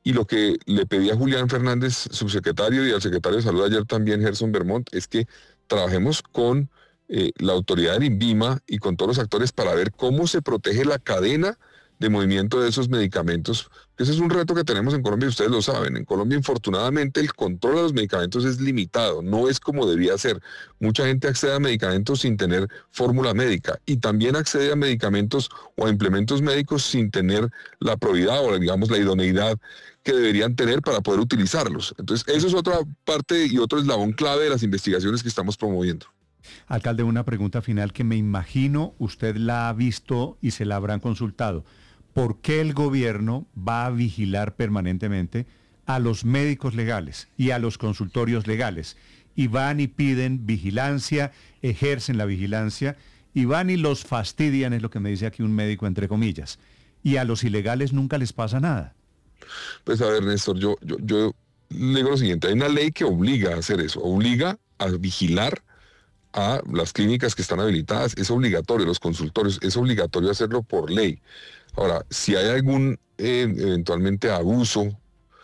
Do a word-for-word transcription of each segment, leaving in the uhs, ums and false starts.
Y lo que le pedí a Julián Fernández, subsecretario, y al secretario de Salud ayer también, Gerson Vermont, es que trabajemos con eh, la autoridad del INVIMA y con todos los actores para ver cómo se protege la cadena de movimiento de esos medicamentos. Ese es un reto que tenemos en Colombia y ustedes lo saben. En Colombia, infortunadamente, el control de los medicamentos es limitado, no es como debía ser. Mucha gente accede a medicamentos sin tener fórmula médica y también accede a medicamentos o a implementos médicos sin tener la probidad o, digamos, la idoneidad que deberían tener para poder utilizarlos. Entonces, eso es otra parte y otro eslabón clave de las investigaciones que estamos promoviendo. Alcalde, una pregunta final que me imagino usted la ha visto y se la habrán consultado. ¿Por qué el gobierno va a vigilar permanentemente a los médicos legales y a los consultorios legales? Y van y piden vigilancia, ejercen la vigilancia, y van y los fastidian, es lo que me dice aquí un médico entre comillas. Y a los ilegales nunca les pasa nada. Pues a ver, Néstor, yo, yo, yo le digo lo siguiente, hay una ley que obliga a hacer eso, obliga a vigilar a las clínicas que están habilitadas, es obligatorio, los consultorios, es obligatorio hacerlo por ley. Ahora, si hay algún eh, eventualmente abuso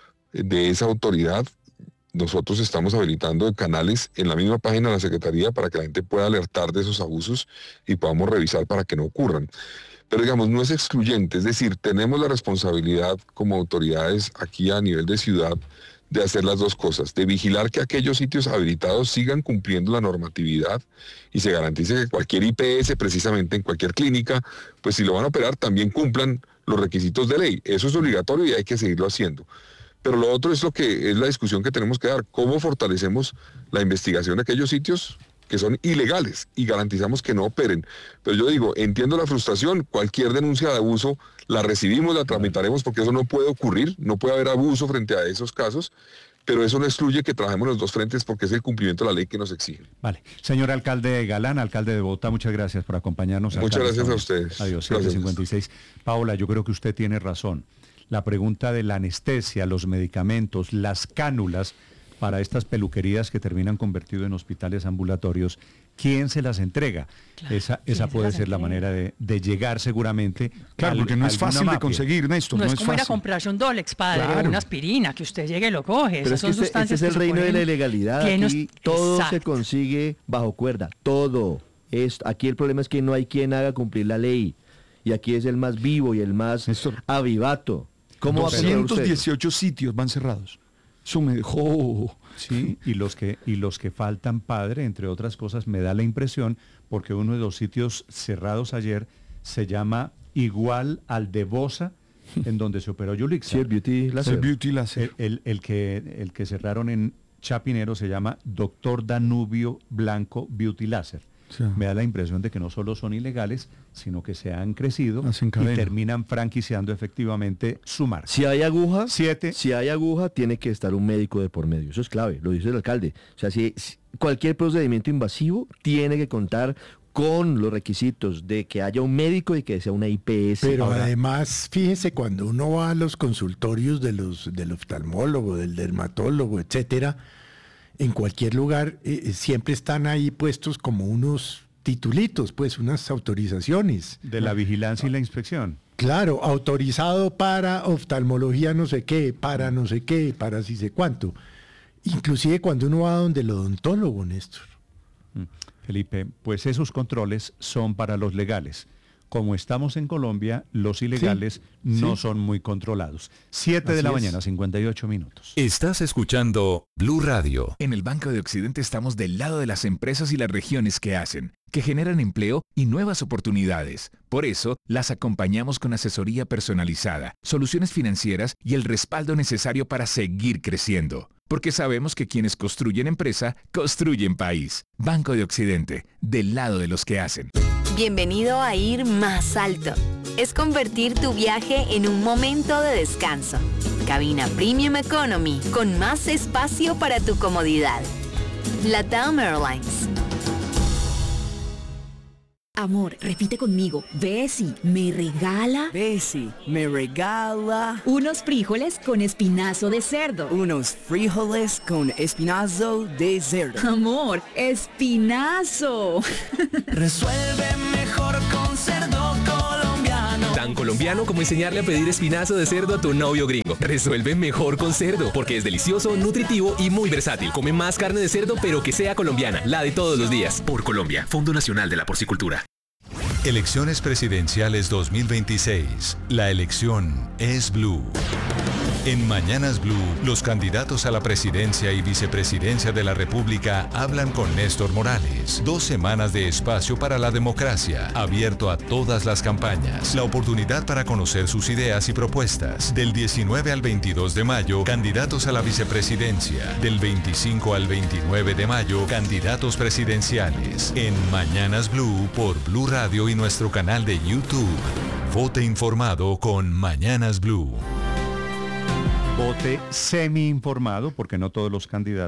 de esa autoridad, nosotros estamos habilitando canales en la misma página de la Secretaría para que la gente pueda alertar de esos abusos y podamos revisar para que no ocurran. Pero digamos, no es excluyente, es decir, tenemos la responsabilidad como autoridades aquí a nivel de ciudad de hacer las dos cosas, de vigilar que aquellos sitios habilitados sigan cumpliendo la normatividad y se garantice que cualquier I P S, precisamente en cualquier clínica, pues si lo van a operar, también cumplan los requisitos de ley. Eso es obligatorio y hay que seguirlo haciendo. Pero lo otro es lo que es la discusión que tenemos que dar, cómo fortalecemos la investigación de aquellos sitios que son ilegales y garantizamos que no operen. Pero yo digo, entiendo la frustración, cualquier denuncia de abuso la recibimos, la tramitaremos porque eso no puede ocurrir, no puede haber abuso frente a esos casos, pero eso no excluye que trabajemos en los dos frentes porque es el cumplimiento de la ley que nos exige. Vale. Señor alcalde Galán, alcalde de Bogotá, muchas gracias por acompañarnos. Muchas gracias a ustedes. Adiós, siete cincuenta y seis. Paola, yo creo que usted tiene razón. La pregunta de la anestesia, los medicamentos, las cánulas para estas peluquerías que terminan convertidos en hospitales ambulatorios, ¿quién se las entrega? Claro, esa esa puede ser la manera de, de llegar seguramente. Claro, al, porque no es fácil mafia. de conseguir, Néstor. No, no es, es como fácil. ir a comprarse un Dolex, padre, claro. o una aspirina, que usted llegue y lo coge. Pero Esas es son que este, sustancias este es el reino ponen... de la ilegalidad. Aquí nos... todo Exacto. se consigue bajo cuerda, todo. Es, aquí el problema es que no hay quien haga cumplir la ley. Y aquí es el más vivo y el más Néstor, avivato. ¿Cómo doscientos dieciocho sitios van cerrados? Eso me dejó... Sí, y los que y los que faltan, padre, entre otras cosas, me da la impresión, porque uno de los sitios cerrados ayer se llama igual al de Bosa, en donde se operó Yulixa. Sí, el Beauty Laser. El Beauty Laser. El, el, el, que, el que cerraron en Chapinero se llama Doctor Danubio Blanco Beauty Laser. Sí. Me da la impresión de que no solo son ilegales, sino que se han crecido y terminan franquiciando efectivamente su marca. Si hay aguja, Siete. si hay aguja, tiene que estar un médico de por medio. Eso es clave, lo dice el alcalde. O sea, si, si cualquier procedimiento invasivo tiene que contar con los requisitos de que haya un médico y que sea una I P S. Pero ahora, además, fíjese, cuando uno va a los consultorios de los, del oftalmólogo, del dermatólogo, etcétera, en cualquier lugar eh, siempre están ahí puestos como unos titulitos, pues unas autorizaciones. De la vigilancia y la inspección. Claro, autorizado para oftalmología no sé qué, para no sé qué, para sí sé cuánto. Inclusive cuando uno va donde el odontólogo, Néstor. Felipe, pues esos controles son para los legales. Como estamos en Colombia, los ilegales sí, no sí. son muy controlados. siete de la mañana, cincuenta y ocho minutos. Estás escuchando Blue Radio. En el Banco de Occidente estamos del lado de las empresas y las regiones que hacen, que generan empleo y nuevas oportunidades. Por eso, las acompañamos con asesoría personalizada, soluciones financieras y el respaldo necesario para seguir creciendo. Porque sabemos que quienes construyen empresa, construyen país. Banco de Occidente, del lado de los que hacen. Bienvenido a Ir Más Alto. Es convertir tu viaje en un momento de descanso. Cabina Premium Economy, con más espacio para tu comodidad. LATAM Airlines. Amor, repite conmigo. Bessie, ¿me regala? Bessie, ¿me regala? Unos frijoles con espinazo de cerdo. Unos frijoles con espinazo de cerdo. Amor, espinazo. Resuelve mejor con cerdo colombiano. Tan colombiano como enseñarle a pedir espinazo de cerdo a tu novio gringo. Resuelve mejor con cerdo, porque es delicioso, nutritivo y muy versátil. Come más carne de cerdo, pero que sea colombiana, la de todos los días. Por Colombia, Fondo Nacional de la Porcicultura. Elecciones presidenciales dos mil veintiséis. La elección es Blue. En Mañanas Blue, los candidatos a la presidencia y vicepresidencia de la República hablan con Néstor Morales. Dos semanas de espacio para la democracia, abierto a todas las campañas. La oportunidad para conocer sus ideas y propuestas. Del diecinueve al veintidós de mayo, candidatos a la vicepresidencia. Del veinticinco al veintinueve de mayo, candidatos presidenciales. En Mañanas Blue por Blue Radio y nuestro canal de YouTube. Vote informado con Mañanas Blue. Vote semi informado, porque no todos los candidatos